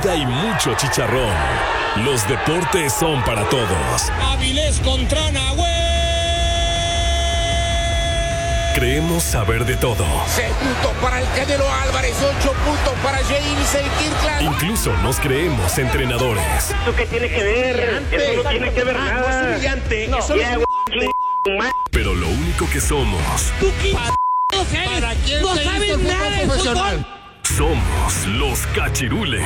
vida y mucho chicharrón. Los deportes son para todos. Avilés contra Nahuel. Creemos saber de todo. 6 puntos para el Canelo Álvarez, 8 puntos para James Kirkland. Incluso nos creemos entrenadores. ¿Eso qué tiene que ver? Eso no tiene que ver nada. Brillante. No. Eso Yeah, Pero lo único que somos, ¿Para quién no se sabes hizo el nada fútbol de profesional? somos los cachirules.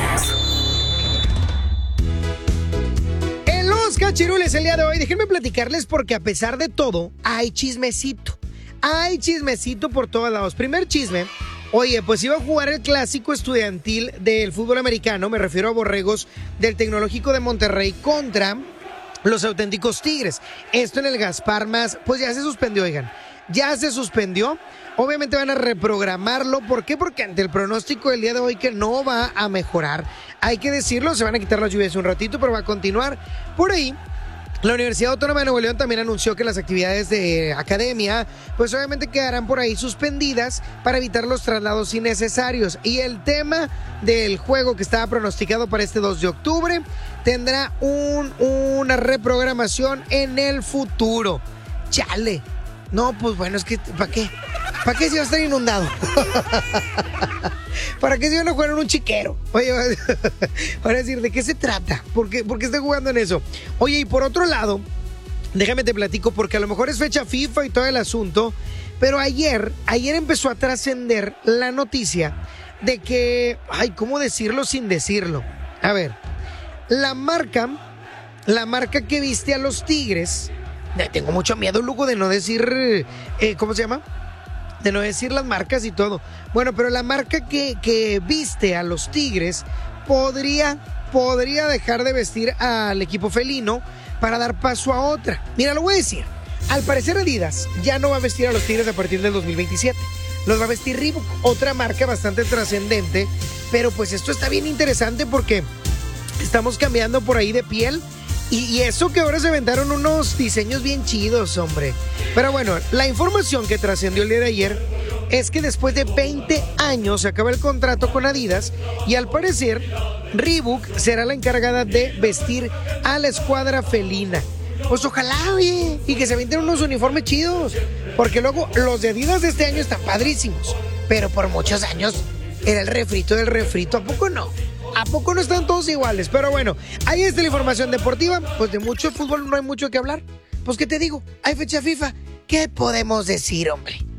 En Los Cachirules el día de hoy, déjenme platicarles porque a pesar de todo, hay chismecito. Hay chismecito por todos lados. Primer chisme, oye, pues iba a jugar el clásico estudiantil del fútbol americano, me refiero a Borregos del Tecnológico de Monterrey contra los auténticos Tigres. Esto en el Gaspar Más, pues ya se suspendió, oigan. Ya se suspendió. Obviamente van a reprogramarlo. ¿Por qué? Porque ante el pronóstico del día de hoy que no va a mejorar. Hay que decirlo, se van a quitar las lluvias un ratito, pero va a continuar. Por ahí, la Universidad Autónoma de Nuevo León también anunció que las actividades de academia, pues obviamente quedarán por ahí suspendidas para evitar los traslados innecesarios. Y el tema del juego que estaba pronosticado para este 2 de octubre tendrá una reprogramación en el futuro. Chale. No, pues bueno, es que, ¿para qué? ¿Para qué se va a estar inundado? ¿Para qué se van a jugar en un chiquero? Oye, van a decir, ¿de qué se trata? ¿Por qué estoy jugando en eso? Oye, y por otro lado, déjame te platico, porque a lo mejor es fecha FIFA y todo el asunto, pero ayer empezó a trascender la noticia de que, ay, ¿cómo decirlo sin decirlo? A ver, la marca que viste a los Tigres, tengo mucho miedo, Lugo, de no decir, ¿cómo se llama? De no decir las marcas y todo. Bueno, pero la marca que viste a los Tigres podría dejar de vestir al equipo felino para dar paso a otra. Mira, lo voy a decir. Al parecer Adidas ya no va a vestir a los Tigres a partir del 2027. Los va a vestir Reebok, otra marca bastante trascendente. Pero pues esto está bien interesante porque estamos cambiando por ahí de piel. Y eso que ahora se inventaron unos diseños bien chidos, hombre. Pero bueno, la información que trascendió el día de ayer es que después de 20 años se acaba el contrato con Adidas y al parecer Reebok será la encargada de vestir a la escuadra felina. Pues ojalá, oye, y que se venden unos uniformes chidos, porque luego los de Adidas de este año están padrísimos, pero por muchos años era el refrito del refrito, ¿a poco no? ¿A poco no están todos iguales? Pero bueno, ahí está la información deportiva. Pues de mucho fútbol no hay mucho que hablar. Pues, ¿qué te digo? Hay fecha FIFA. ¿Qué podemos decir, hombre?